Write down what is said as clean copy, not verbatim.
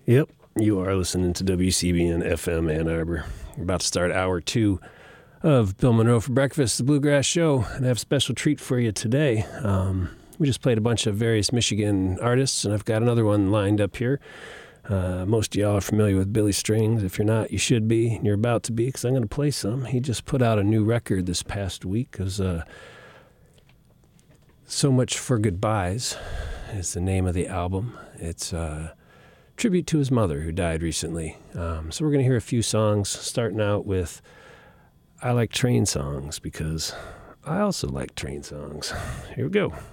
Yep, you are listening to WCBN FM Ann Arbor. We're about to start hour 2 of Bill Monroe for Breakfast, the Bluegrass Show, and I have a special treat for you today. We just played a bunch of various Michigan artists, and I've got another one lined up here. Most of y'all are familiar with Billy Strings. If you're not, you should be, and you're about to be, because I'm going to play some. He just put out a new record this past week, because So Much for Goodbyes is the name of the album. It's tribute to his mother who died recently. So we're going to hear a few songs, starting out with I Like Train Songs, because I also like train songs. Here we go.